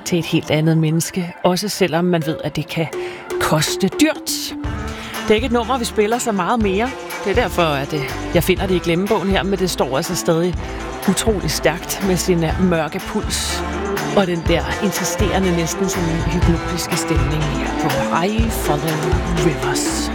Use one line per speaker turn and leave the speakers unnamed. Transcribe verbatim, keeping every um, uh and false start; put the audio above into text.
til et helt andet menneske, også selvom man ved, at det kan koste dyrt. Det er ikke et nummer, vi spiller så meget mere. Det er derfor, at jeg finder det i glemmebogen her, men det står altså stadig utrolig stærkt med sin mørke puls og den der insisterende, næsten sådan hypnotiske stemning her på I Follow Rivers.